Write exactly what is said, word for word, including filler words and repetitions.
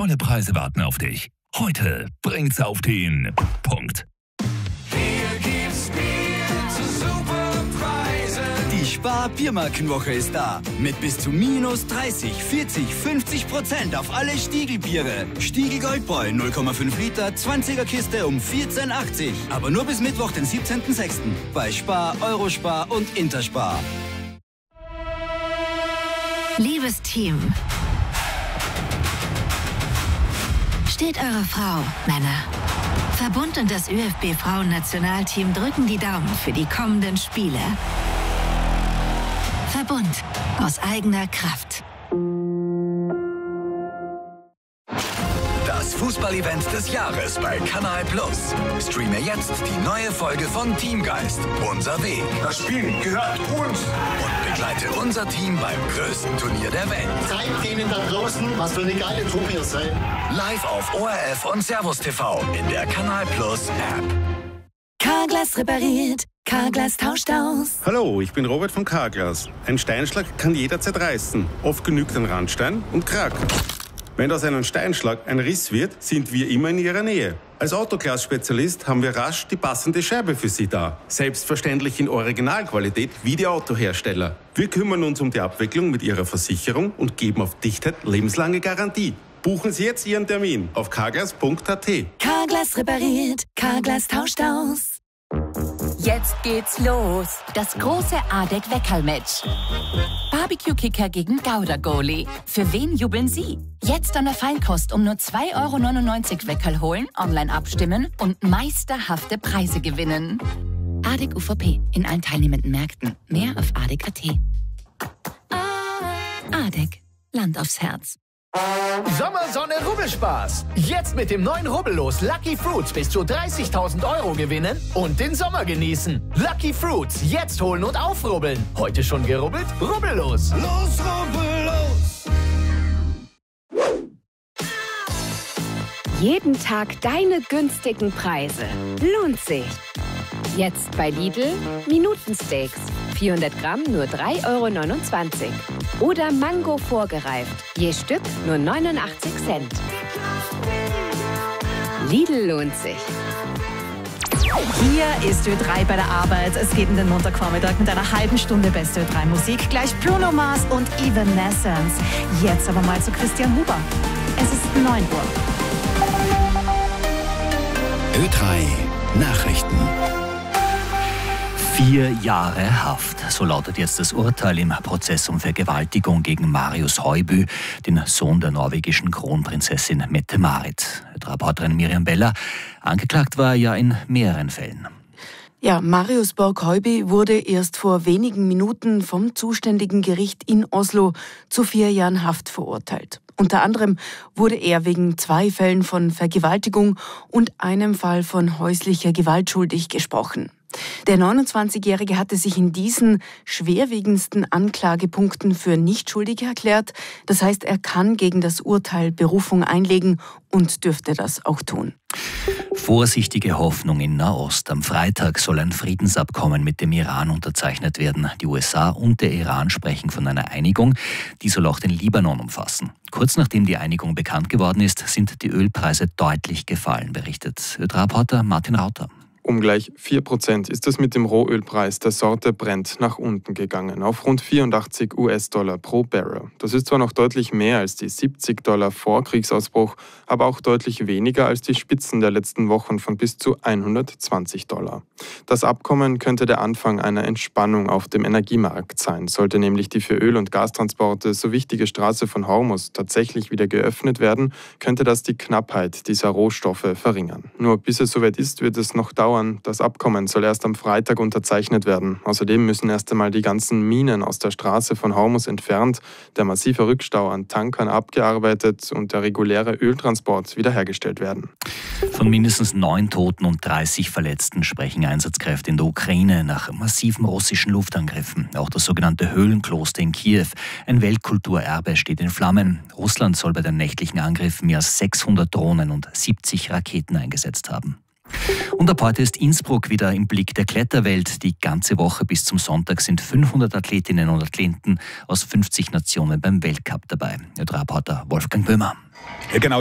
Tolle Preise warten auf dich. Heute bringt's auf den Punkt. Hier gibt's Bier zu super Preisen. Die Spar-Biermarkenwoche ist da. Mit bis zu minus dreißig, vierzig, fünfzig Prozent auf alle Stiegelbiere. Stiegel Goldbräu null Komma fünf Liter, zwanziger Kiste um vierzehn achtzig. Aber nur bis Mittwoch, den siebzehnten sechsten bei Spar, Eurospar und Interspar. Liebes Team, steht eure Frau, Männer. Verbund und das ÖFB-Frauen-Nationalteam drücken die Daumen für die kommenden Spiele. Verbund aus eigener Kraft. Das Fußballevent des Jahres bei Kanal Plus. Streame jetzt die neue Folge von Teamgeist, unser Weg. Das Spiel gehört uns. Und begleite unser Team beim größten Turnier der Welt. Zeigt denen da draußen, was für eine geile Truppe ihr seid. Live auf O R F und Servus T V in der Kanal Plus App. Carglass repariert, Carglass tauscht aus. Hallo, ich bin Robert von Carglass. Ein Steinschlag kann jederzeit reißen. Oft genügt ein Randstein und Krack. Wenn aus einem Steinschlag ein Riss wird, sind wir immer in Ihrer Nähe. Als Autoglas-Spezialist haben wir rasch die passende Scheibe für Sie da. Selbstverständlich in Originalqualität wie die Autohersteller. Wir kümmern uns um die Abwicklung mit Ihrer Versicherung und geben auf Dichtheit lebenslange Garantie. Buchen Sie jetzt Ihren Termin auf carglass punkt a t. Carglass repariert, Carglass tauscht aus. Jetzt geht's los. Das große Adek-Weckerl-Match. Barbecue-Kicker gegen Gouda-Goalie. Für wen jubeln Sie? Jetzt an der Feinkost um nur zwei Euro neunundneunzig Weckerl holen, online abstimmen und meisterhafte Preise gewinnen. Adek U V P in allen teilnehmenden Märkten. Mehr auf adek punkt a t. Adek. Land aufs Herz. Sommersonne Rubbelspaß. Jetzt mit dem neuen Rubbellos Lucky Fruits bis zu dreißigtausend Euro gewinnen und den Sommer genießen. Lucky Fruits, jetzt holen und aufrubbeln. Heute schon gerubbelt? Rubbellos. Los, Rubbellos! Jeden Tag deine günstigen Preise. Lohnt sich. Jetzt bei Lidl Minutensteaks. vierhundert Gramm nur drei Euro neunundzwanzig. Oder Mango vorgereift. Je Stück nur neunundachtzig Cent. Lidl lohnt sich. Hier ist Ö drei bei der Arbeit. Es geht in den Montagvormittag mit einer halben Stunde beste Ö drei Musik. Gleich Bruno Mars und Evanescence. Jetzt aber mal zu Christian Huber. Es ist neun Uhr. Ö drei Nachrichten. Vier Jahre Haft. So lautet jetzt das Urteil im Prozess um Vergewaltigung gegen Marius Højbye, den Sohn der norwegischen Kronprinzessin Mette-Marit. Reporterin Miriam Beller. Angeklagt war er ja in mehreren Fällen. Ja, Marius Borg-Højbye wurde erst vor wenigen Minuten vom zuständigen Gericht in Oslo zu vier Jahren Haft verurteilt. Unter anderem wurde er wegen zwei Fällen von Vergewaltigung und einem Fall von häuslicher Gewalt schuldig gesprochen. Der neunundzwanzigjährige hatte sich in diesen schwerwiegendsten Anklagepunkten für nicht schuldig erklärt. Das heißt, er kann gegen das Urteil Berufung einlegen und dürfte das auch tun. Vorsichtige Hoffnung in Nahost. Am Freitag soll ein Friedensabkommen mit dem Iran unterzeichnet werden. Die U S A und der Iran sprechen von einer Einigung. Die soll auch den Libanon umfassen. Kurz nachdem die Einigung bekannt geworden ist, sind die Ölpreise deutlich gefallen, berichtet Ö drei Reporter Martin Rauter. Um gleich vier Prozent ist es mit dem Rohölpreis der Sorte Brent nach unten gegangen, auf rund vierundachtzig US-Dollar pro Barrel. Das ist zwar noch deutlich mehr als die siebzig Dollar vor Kriegsausbruch, aber auch deutlich weniger als die Spitzen der letzten Wochen von bis zu hundertzwanzig Dollar. Das Abkommen könnte der Anfang einer Entspannung auf dem Energiemarkt sein. Sollte nämlich die für Öl- und Gastransporte so wichtige Straße von Hormuz tatsächlich wieder geöffnet werden, könnte das die Knappheit dieser Rohstoffe verringern. Nur bis es soweit ist, wird es noch dauern. Das Abkommen soll erst am Freitag unterzeichnet werden. Außerdem müssen erst einmal die ganzen Minen aus der Straße von Hormuz entfernt, der massive Rückstau an Tankern abgearbeitet und der reguläre Öltransport wiederhergestellt werden. Von mindestens neun Toten und dreißig Verletzten sprechen Einsatzkräfte in der Ukraine nach massiven russischen Luftangriffen. Auch das sogenannte Höhlenkloster in Kiew, ein Weltkulturerbe, steht in Flammen. Russland soll bei den nächtlichen Angriffen mehr als sechshundert Drohnen und siebzig Raketen eingesetzt haben. Und ab heute ist Innsbruck wieder im Blick der Kletterwelt. Die ganze Woche bis zum Sonntag sind fünfhundert Athletinnen und Athleten aus fünfzig Nationen beim Weltcup dabei. Der Reporter Wolfgang Böhmer. Ja, genau.